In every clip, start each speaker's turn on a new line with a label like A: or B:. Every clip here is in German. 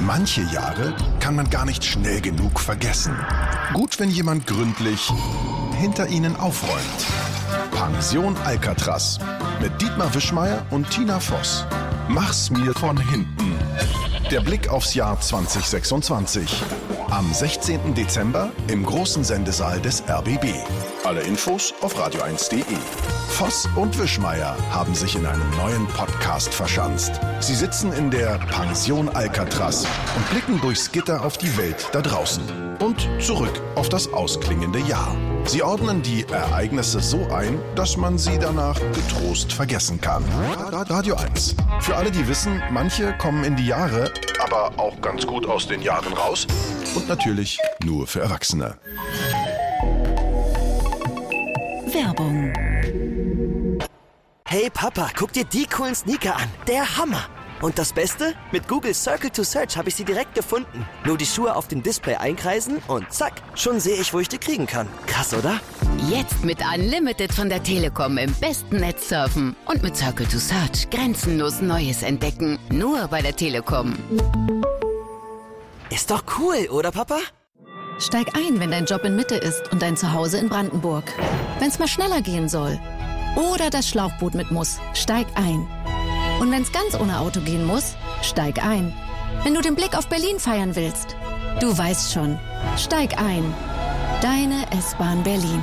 A: Manche Jahre kann man gar nicht schnell genug vergessen. Gut, wenn jemand gründlich hinter ihnen aufräumt. Pension Alcatraz mit Dietmar Wischmeier und Tina Voss. Mach's mir von hinten. Der Blick aufs Jahr 2026. Am 16. Dezember im großen Sendesaal des RBB. Alle Infos auf radio1.de. Voss und Wischmeier haben sich in einem neuen Podcast verschanzt. Sie sitzen in der Pension Alcatraz und blicken durchs Gitter auf die Welt da draußen und zurück auf das ausklingende Jahr. Sie ordnen die Ereignisse so ein, dass man sie danach getrost vergessen kann. Radio 1. Für alle, die wissen, manche kommen in die Jahre, aber auch ganz gut aus den Jahren raus. Und natürlich nur für Erwachsene.
B: Werbung.
C: Hey Papa, guck dir die coolen Sneaker an. Der Hammer. Und das Beste? Mit Google Circle to Search habe ich sie direkt gefunden. Nur die Schuhe auf dem Display einkreisen und zack, schon sehe ich, wo ich die kriegen kann. Krass, oder?
B: Jetzt mit Unlimited von der Telekom im besten Netz surfen. Und mit Circle to Search grenzenlos Neues entdecken. Nur bei der Telekom.
C: Ist doch cool, oder Papa?
D: Steig ein, wenn dein Job in Mitte ist und dein Zuhause in Brandenburg. Wenn's mal schneller gehen soll. Oder das Schlauchboot mit muss. Steig ein. Und wenn's ganz ohne Auto gehen muss, steig ein. Wenn du den Blick auf Berlin feiern willst, du weißt schon. Steig ein. Deine S-Bahn Berlin.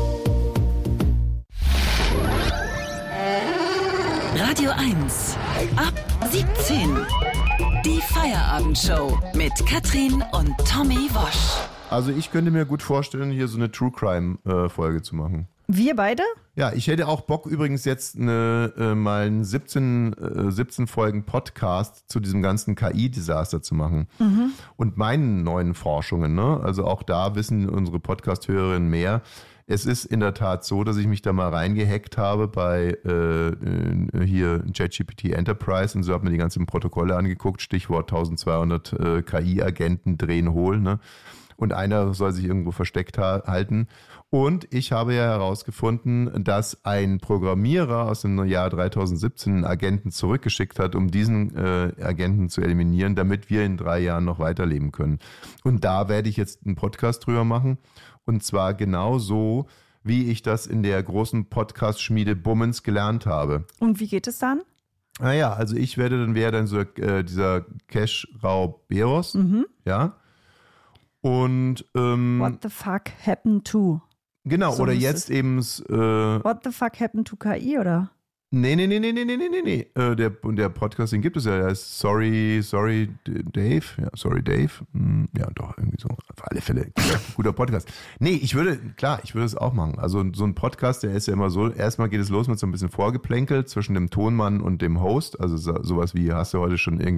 B: Radio 1. Ab 17. Die Feierabendshow mit Katrin und Tommy Wosch.
E: Also ich könnte mir gut vorstellen, hier so eine True Crime Folge zu machen.
F: Wir beide?
E: Ja, ich hätte auch Bock übrigens jetzt mal einen 17 Folgen Podcast zu diesem ganzen KI-Desaster zu machen. Mhm. Und meinen neuen Forschungen, ne? Also auch da wissen unsere Podcast-Hörerinnen mehr. Es ist in der Tat so, dass ich mich da mal reingehackt habe bei hier ChatGPT Enterprise und so habe mir die ganzen Protokolle angeguckt, Stichwort 1200 KI-Agenten drehen hohl, ne? Und einer soll sich irgendwo versteckt halten. Und ich habe ja herausgefunden, dass ein Programmierer aus dem Jahr 2017 einen Agenten zurückgeschickt hat, um diesen Agenten zu eliminieren, damit wir in 3 Jahren noch weiterleben können. Und da werde ich jetzt einen Podcast drüber machen. Und zwar genau so, wie ich das in der großen Podcast-Schmiede Bummens gelernt habe.
F: Und wie geht es dann?
E: Naja, also ich wäre dann so dieser Cash-Raub Beros, ja. Und
F: What the fuck happened to?
E: Genau,
F: So
E: oder
F: ist
E: jetzt
F: es.
E: eben
F: What the fuck happened to KI, oder?
E: Nee. Der Podcast, den gibt es ja, der heißt Sorry Dave. Ja, Sorry Dave. Ja, doch, irgendwie so. Auf alle Fälle. Guter Podcast. Nee, ich würde es auch machen. Also so ein Podcast, der ist ja immer so, erstmal geht es los mit so ein bisschen Vorgeplänkel zwischen dem Tonmann und dem Host. Also sowas wie, hattest du heute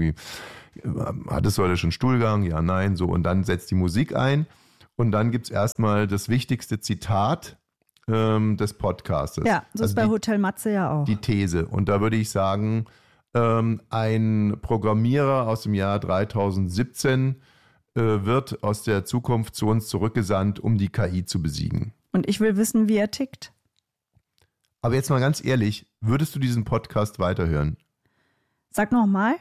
E: schon Stuhlgang? Ja, nein, so. Und dann setzt die Musik ein. Und dann gibt es erstmal das wichtigste Zitat des Podcastes.
F: Ja, so ist bei Hotel Matze ja auch.
E: Die These. Und da würde ich sagen, ein Programmierer aus dem Jahr 2017 wird aus der Zukunft zu uns zurückgesandt, um die KI zu besiegen.
F: Und ich will wissen, wie er tickt.
E: Aber jetzt mal ganz ehrlich, würdest du diesen Podcast weiterhören?
F: Sag nochmal.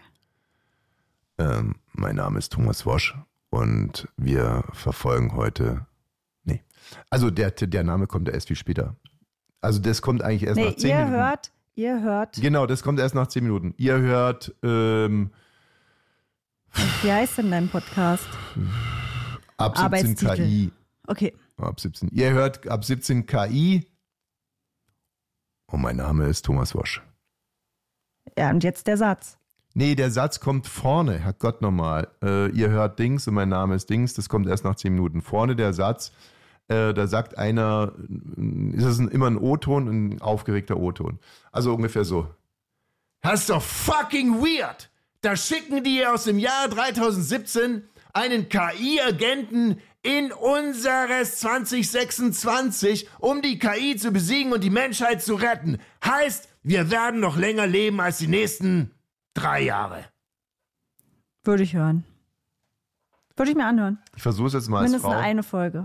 E: Mein Name ist Thomas Wosch und wir verfolgen heute... Nee, also der Name kommt erst viel später. Also das kommt eigentlich erst nach 10 Minuten.
F: Ihr hört.
E: Genau, das kommt erst nach 10 Minuten. Ihr hört...
F: Wie heißt denn dein Podcast?
E: Ab 17
F: Arbeitstitel.
E: KI.
F: Okay.
E: Ab 17. Ihr hört ab 17 KI. Und mein Name ist Thomas Wosch.
F: Ja, und jetzt der Satz.
E: Nee, der Satz kommt vorne. Herrgott nochmal. Ihr hört Dings und mein Name ist Dings. Das kommt erst nach 10 Minuten. Vorne der Satz, da sagt einer, ist es immer ein O-Ton, ein aufgeregter O-Ton. Also ungefähr so. Das ist doch fucking weird. Da schicken die aus dem Jahr 2017 einen KI-Agenten in unseres 2026, um die KI zu besiegen und die Menschheit zu retten. Heißt, wir werden noch länger leben als die nächsten 3 Jahre.
F: Würde ich hören. Würde ich mir anhören.
E: Ich versuche es jetzt mal als
F: Mindestens
E: Frau.
F: eine Folge.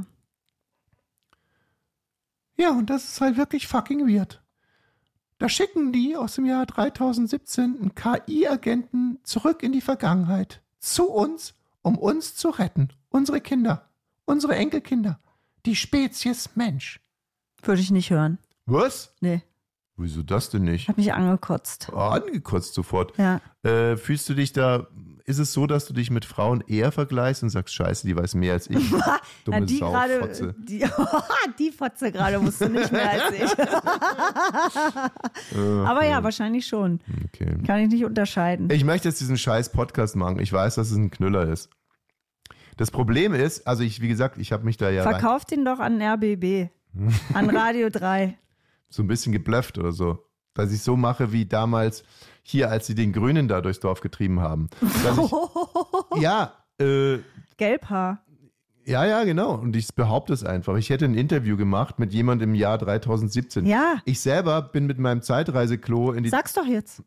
E: Ja, und das ist halt wirklich fucking weird. Da schicken die aus dem Jahr 2017 einen KI-Agenten zurück in die Vergangenheit, zu uns, um uns zu retten. Unsere Kinder, unsere Enkelkinder, die Spezies Mensch.
F: Würde ich nicht hören.
E: Was?
F: Nee,
E: Wieso das denn nicht?
F: hat mich angekotzt.
E: Oh, angekotzt sofort.
F: Ja.
E: Fühlst du dich da, ist es so, dass du dich mit Frauen eher vergleichst und sagst, scheiße, die weiß mehr als ich? Dumme
F: die
E: Sau,
F: gerade,
E: Fotze.
F: die Fotze gerade wusste nicht mehr als ich. Aber ja, wahrscheinlich schon.
E: Okay.
F: Kann ich nicht unterscheiden.
E: Ich möchte jetzt diesen scheiß Podcast machen. Ich weiß, dass es ein Knüller ist. Das Problem ist, also wie gesagt, ich habe mich da ja
F: Verkauft ihn doch an RBB, an Radio 3.
E: so ein bisschen geblufft oder so. Dass ich so mache wie damals hier, als sie den Grünen da durchs Dorf getrieben haben. Dass ich,
F: Gelbhaar.
E: ja, genau. Und ich behaupte es einfach. Ich hätte ein Interview gemacht mit jemandem im Jahr 2017.
F: Ja.
E: Ich selber bin mit meinem Zeitreiseklo in die...
F: Sag's doch jetzt.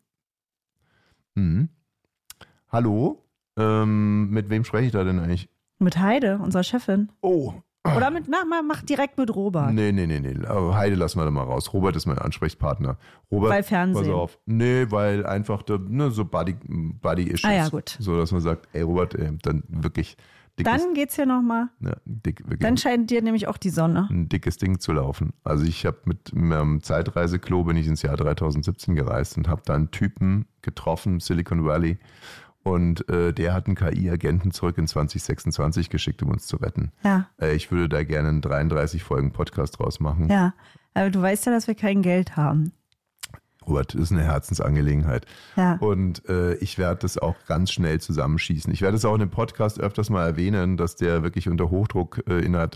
E: Hallo? Mit wem spreche ich da denn eigentlich?
F: Mit Heide, unserer Chefin.
E: Oh.
F: Oder mach direkt mit Robert.
E: Nee. Aber Heide lassen wir da mal raus. Robert ist mein Ansprechpartner. Robert,
F: Weil Fernsehen.
E: pass auf. Nee, weil einfach so Buddy-Issues.
F: Ah ja, gut.
E: So, dass man sagt, ey Robert, dann wirklich dickes,
F: Dann geht's hier nochmal.
E: wirklich
F: Dann scheint dir nämlich auch die Sonne.
E: ein dickes Ding zu laufen. Also ich habe mit meinem Zeitreiseklo bin ich ins Jahr 2017 gereist und habe da einen Typen getroffen, Silicon Valley. Und der hat einen KI-Agenten zurück in 2026 geschickt, um uns zu retten.
F: Ja.
E: Ich würde da gerne einen 33-Folgen-Podcast draus machen.
F: Ja. Aber du weißt ja, dass wir kein Geld haben.
E: Robert, das ist eine Herzensangelegenheit.
F: Ja.
E: Und ich werde das auch ganz schnell zusammenschießen. Ich werde es auch in dem Podcast öfters mal erwähnen, dass der wirklich unter Hochdruck innerhalb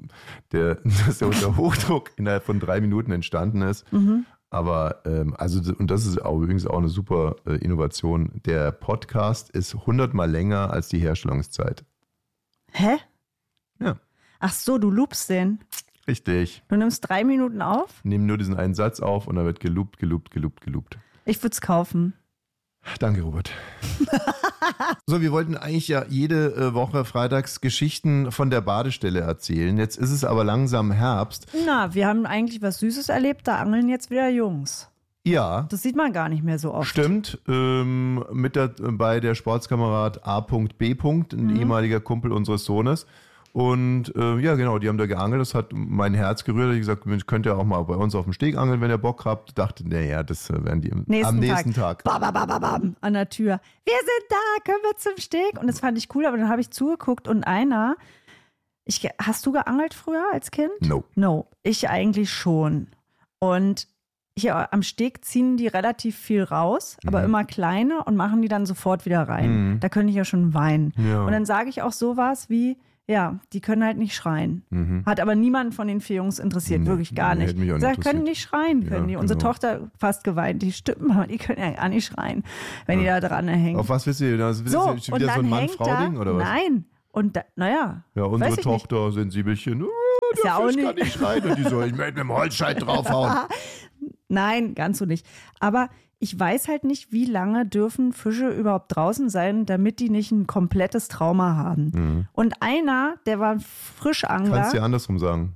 E: innerhalb von 3 Minuten entstanden ist.
F: Mhm.
E: Aber, und das ist auch übrigens auch eine super Innovation. Der Podcast ist 100-mal länger als die Herstellungszeit.
F: Hä?
E: Ja.
F: Ach so, du loopst den.
E: Richtig.
F: Du nimmst 3 Minuten auf?
E: Nehmen nur diesen einen Satz auf und dann wird geloopt.
F: Ich würde es kaufen.
E: Danke, Robert. So, wir wollten eigentlich ja jede Woche freitags Geschichten von der Badestelle erzählen. Jetzt ist es aber langsam Herbst.
F: Na, wir haben eigentlich was Süßes erlebt, da angeln jetzt wieder Jungs.
E: Ja,
F: Das sieht man gar nicht mehr so oft.
E: stimmt. Bei der Sportskamerad A.B. Ein ehemaliger Kumpel unseres Sohnes. Und ja, genau, die haben da geangelt. Das hat mein Herz gerührt. Ich gesagt, Mensch, könnt ihr auch mal bei uns auf dem Steg angeln, wenn ihr Bock habt. Dachte, naja, das werden die am nächsten Tag.
F: Bam, an der Tür. Wir sind da, können wir zum Steg? Und das fand ich cool, aber dann habe ich zugeguckt und hast du geangelt früher als Kind? No, ich eigentlich schon. Und hier am Steg ziehen die relativ viel raus, aber immer kleine und machen die dann sofort wieder rein. Da könnte ich ja schon weinen.
E: Ja.
F: Und dann sage ich auch sowas wie, ja, die können halt nicht schreien. Hat aber niemanden von den 4 Jungs interessiert, wirklich gar nicht.
E: Hätte mich auch nicht
F: Sie
E: interessiert.
F: können nicht schreien, können die.
E: Ja,
F: Unsere
E: genau.
F: Tochter fast geweint, die stimmt, aber die können ja gar nicht schreien, wenn die da dran hängen.
E: Auf was willst du? Das ist
F: So,
E: wieder
F: und
E: so ein
F: dann hängt
E: Mann-Frau-Ding oder was?
F: Nein. Und naja.
E: Ja, unsere Tochter, Sensibelchen,
F: Ist ja
E: der
F: auch
E: Fisch
F: nicht.
E: kann nicht schreien. Und die so, ich möchte mit dem Holzscheit draufhauen.
F: Nein, ganz so nicht. Aber ich weiß halt nicht, wie lange dürfen Fische überhaupt draußen sein, damit die nicht ein komplettes Trauma haben. Und einer, der war Frischangler.
E: Kannst du dir andersrum sagen.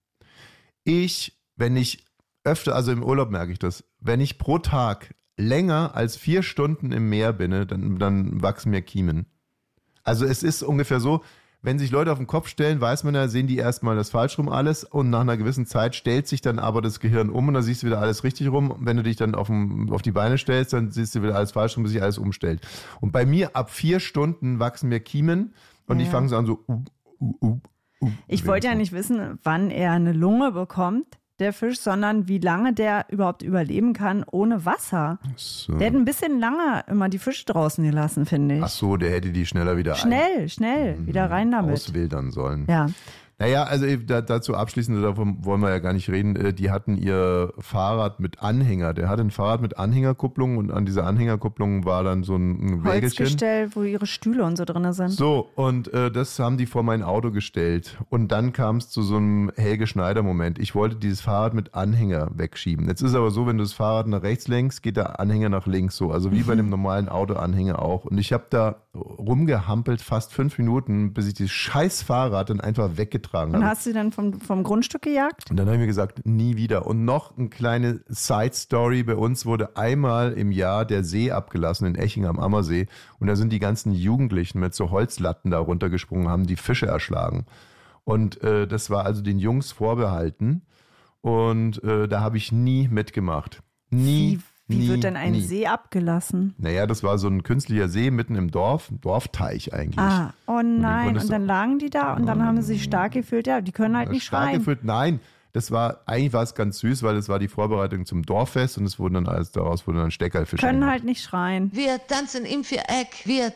E: Wenn ich öfter, also im Urlaub merke ich das, wenn ich pro Tag länger als 4 Stunden im Meer bin, dann wachsen mir Kiemen. Also es ist ungefähr so, wenn sich Leute auf den Kopf stellen, weiß man ja, sehen die erstmal das falsch rum alles und nach einer gewissen Zeit stellt sich dann aber das Gehirn um und dann siehst du wieder alles richtig rum. Und wenn du dich dann auf die Beine stellst, dann siehst du wieder alles falsch rum, bis sich alles umstellt. Und bei mir ab 4 Stunden wachsen mir Kiemen und ich fange so an so
F: Ich wollte ja nicht wissen, wann er eine Lunge bekommt, der Fisch, sondern wie lange der überhaupt überleben kann ohne Wasser.
E: So.
F: Der hat ein bisschen lange immer die Fische draußen gelassen, finde ich.
E: Ach so, der hätte die schneller wieder
F: Schnell, wieder rein damit.
E: auswildern sollen.
F: Ja.
E: Naja, also dazu abschließend, davon wollen wir ja gar nicht reden, die hatten ihr Fahrrad mit Anhänger. Der hatte ein Fahrrad mit Anhängerkupplung und an dieser Anhängerkupplung war dann so ein Wägelchen.
F: Holzgestell, wo ihre Stühle und so drin sind.
E: So, und das haben die vor mein Auto gestellt. Und dann kam es zu so einem Helge Schneider-Moment. Ich wollte dieses Fahrrad mit Anhänger wegschieben. Jetzt ist es aber so, wenn du das Fahrrad nach rechts lenkst, geht der Anhänger nach links so. Also wie bei einem normalen Autoanhänger auch. Und ich habe da rumgehampelt, fast 5 Minuten, bis ich dieses scheiß Fahrrad dann einfach weggetragen getragen
F: Und hast du sie dann vom Grundstück gejagt?
E: Und dann habe ich mir gesagt, nie wieder. Und noch eine kleine Side-Story. Bei uns wurde einmal im Jahr der See abgelassen in Eching am Ammersee. Und da sind die ganzen Jugendlichen mit so Holzlatten da runtergesprungen, haben die Fische erschlagen. Und das war also den Jungs vorbehalten. Und da habe ich nie mitgemacht. Wie
F: wird denn ein See abgelassen?
E: Naja, das war so ein künstlicher See mitten im Dorf, ein Dorfteich eigentlich.
F: Oh nein, und dann lagen die da und dann haben sie sich stark gefühlt. Ja, die können halt nicht
E: stark
F: schreien.
E: Gefühlt, nein, eigentlich war es ganz süß, weil es war die Vorbereitung zum Dorffest und daraus wurden dann Steckerlfische.
F: Können halt nicht schreien.
G: Wir tanzen im Viereck, wir